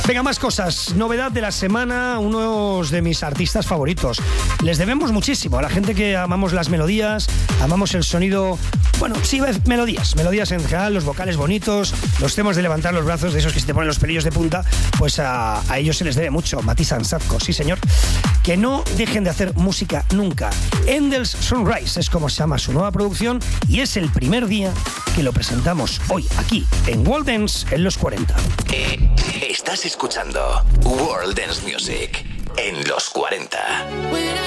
Venga, más cosas. Novedad de la semana, unos de mis artistas favoritos. Les debemos muchísimo a la gente que amamos las melodías, amamos el sonido. Bueno, sí, melodías en general, los vocales bonitos, los temas de levantar los brazos, de esos que se te ponen los pelillos de punta, pues a ellos se les debe mucho. Mati Sansazko, sí señor. Que no dejen de hacer música nunca. Endel's Sunrise es como se llama su nueva producción y es el primer día que lo presentamos hoy aquí en World Dance en los 40. Estás escuchando World Dance Music en los 40.